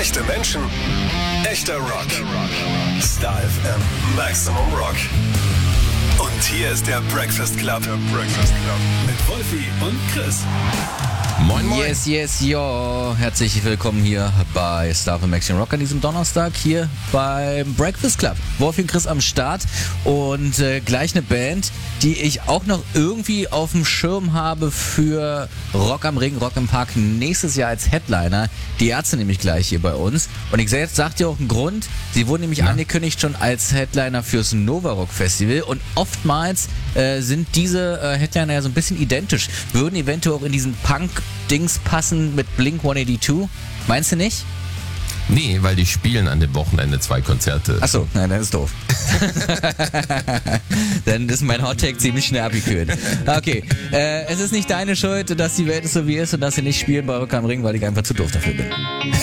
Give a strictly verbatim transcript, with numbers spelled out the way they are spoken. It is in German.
Echte Menschen, echter Rock. Star F M Maximum Rock. Und hier ist der Breakfast Club. Der Breakfast Club. Mit Wolfi und Chris. Moin, moin. Yes, yes, yo. Herzlich willkommen hier bei Star F M Maximum Rock an diesem Donnerstag hier beim Breakfast Club. Wolfi und Chris am Start und äh, gleich eine Band, die ich auch noch irgendwie auf dem Schirm habe für Rock am Ring, Rock im Park nächstes Jahr als Headliner. Die Ärzte nämlich gleich hier bei uns. Und ich jetzt sag dir auch einen Grund. Sie wurden nämlich ja. angekündigt schon als Headliner fürs Nova Rock Festival und oftmals äh, sind diese äh, Headliner ja so ein bisschen identisch. Würden eventuell auch in diesen Punk-Dings passen mit Blink hundertzweiundachtzig. Meinst du nicht? Nee, weil die spielen an dem Wochenende zwei Konzerte. Achso, nein, das ist doof. Dann ist mein Hottake ziemlich schnell abgekühlt. Okay, äh, es ist nicht deine Schuld, dass die Welt so wie ist und dass sie nicht spielen bei Rock am Ring, weil ich einfach zu doof dafür bin.